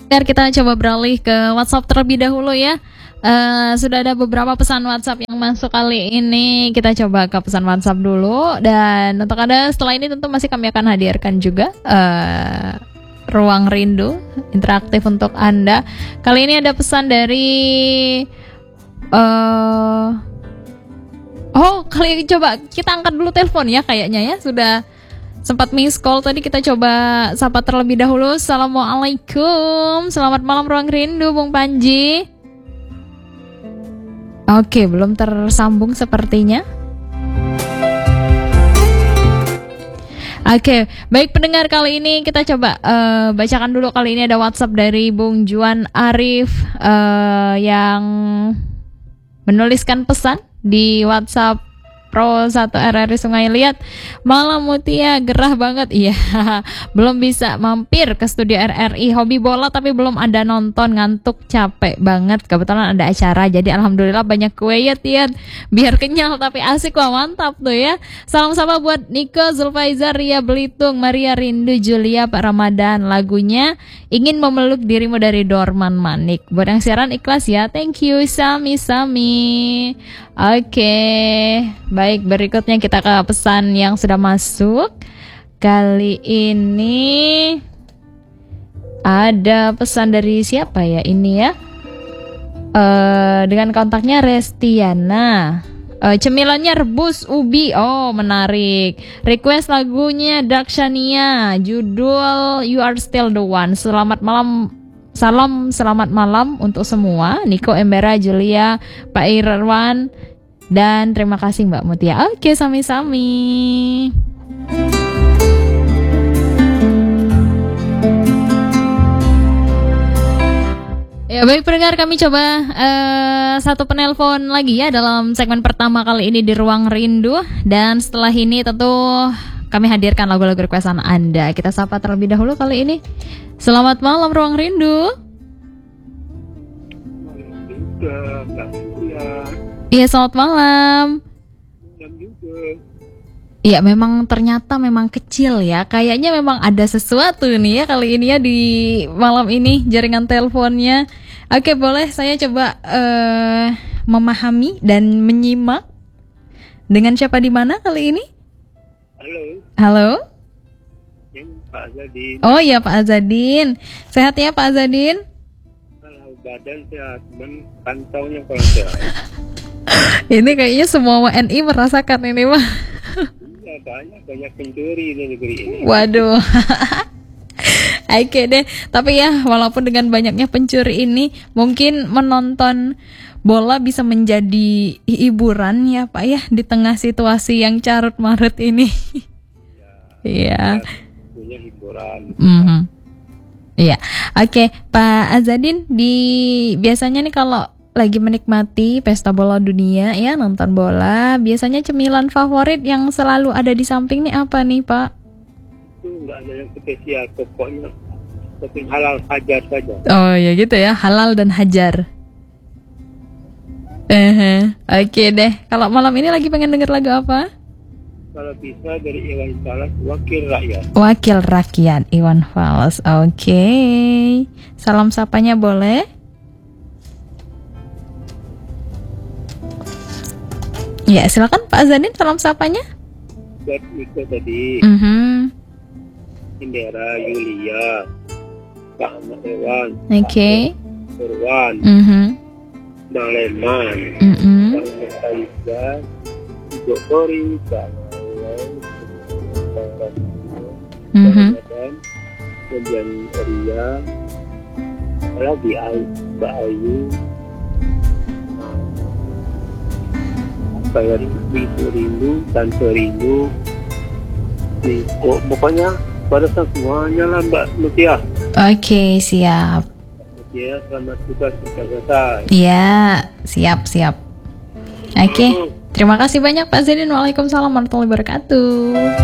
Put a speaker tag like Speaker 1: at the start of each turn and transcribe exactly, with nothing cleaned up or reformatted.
Speaker 1: Biar kita coba beralih ke WhatsApp terlebih dahulu ya. Uh, sudah ada beberapa pesan WhatsApp yang masuk kali ini. Kita coba ke pesan WhatsApp dulu. Dan untuk Anda setelah ini tentu masih kami akan hadirkan juga uh, Ruang Rindu interaktif untuk Anda. Kali ini ada pesan dari uh, Oh kali ini coba kita angkat dulu telepon ya. Kayaknya ya sudah sempat miss call tadi. Kita coba sapa terlebih dahulu. Assalamualaikum, selamat malam Ruang Rindu Bung Panji. Oke, belum tersambung sepertinya. Oke, baik pendengar, kali ini kita coba uh, bacakan dulu. Kali ini ada WhatsApp dari Bung Juan Arif uh, yang menuliskan pesan di WhatsApp Pro satu R R I Sungai Liat. Malam Mutia, gerah banget. Iya, belum bisa mampir ke studio R R I. Hobi bola tapi belum ada nonton, ngantuk capek banget. Kebetulan ada acara, jadi alhamdulillah banyak kue ya Tian. Biar kenyal tapi asik, wah mantap tuh ya. Salam sama buat Niko, Zulfaizar, Ria Belitung, Maria Rindu, Julia, Pak Ramadan. Lagunya Ingin Memeluk Dirimu dari Dorman Manik. Buat yang siaran ikhlas ya. Thank you, Sami-sami. Oke, baik, berikutnya kita ke pesan yang sudah masuk. Kali ini ada pesan dari siapa ya ini ya? Uh, dengan kontaknya Restiana. Uh, cemilannya rebus ubi. Oh, menarik. Request lagunya Dakshania, judul You Are Still the One. Selamat malam. Salam selamat malam untuk semua. Niko, Embera, Julia, Pak Irwan, dan terima kasih Mbak Mutia. Oke, sami-sami. Ya baik pendengar, kami coba uh, satu penelpon lagi ya dalam segmen pertama kali ini di Ruang Rindu. Dan setelah ini tentu kami hadirkan lagu-lagu requestan Anda. Kita sapa terlebih dahulu kali ini. Selamat malam Ruang Rindu. Iya, selamat malam. Iya, memang ternyata memang kecil ya. Kayaknya memang ada sesuatu nih ya kali ini ya di malam ini jaringan teleponnya. Oke, boleh saya coba uh, memahami dan menyimak. Dengan siapa di mana kali ini?
Speaker 2: Halo.
Speaker 1: Halo.
Speaker 2: Pak Azadin.
Speaker 1: Oh iya Pak Azadin. Sehat ya Pak Azadin?
Speaker 2: Kalau badan sehat, cuman pantaunya kurang sehat.
Speaker 1: Ini kayaknya semua W N I merasakan ini Pak.
Speaker 2: Iya, banyak banyak pencuri di negeri ini.
Speaker 1: Waduh. Oke deh. Tapi ya walaupun dengan banyaknya pencuri ini, mungkin menonton bola bisa menjadi hiburan ya Pak ya di tengah situasi yang carut marut ini. Iya.
Speaker 2: Ya. Punya hiburan.
Speaker 1: Mm-hmm. Iya, oke Pak Azadin, di biasanya nih kalau lagi menikmati pesta bola dunia ya, nonton bola, biasanya cemilan favorit yang selalu ada di samping nih apa nih Pak?
Speaker 2: Itu nggak ada yang spesial, pokoknya tapi halal hajar saja.
Speaker 1: Oh ya gitu ya, halal dan hajar. Uh-huh. Oke deh, kalau malam ini lagi pengen denger lagu apa?
Speaker 2: Kalau bisa dari Iwan Fals, Wakil Rakyat.
Speaker 1: Wakil Rakyat, Iwan Fals. Oke. Okay. Salam sapanya boleh? Ya, silakan Pak Azadin, salam sapanya.
Speaker 2: Buat Niko tadi.
Speaker 1: Mm-hmm.
Speaker 2: Indera, Yulia, Pak Ahmad Dewan.
Speaker 1: Oke. Okay.
Speaker 2: Irwan.
Speaker 1: Mm-hmm.
Speaker 2: Bang Leman.
Speaker 1: Mm-hmm.
Speaker 2: Bang Mustaiza, Jokowi, Bang
Speaker 1: Mm-hmm.
Speaker 2: Kemudian Ria, lagi Mbak Ayu, apa ya, Ibu Rindu, Tante Rindu, Niko, pokoknya pada semuanya lah Mbak Mutia.
Speaker 1: Oke, siap.
Speaker 2: Mutia, selamat juga kita selesai.
Speaker 1: Iya, siap siap. Oke, terima kasih banyak Pak Zidin. Waalaikumsalam warahmatullahi wabarakatuh.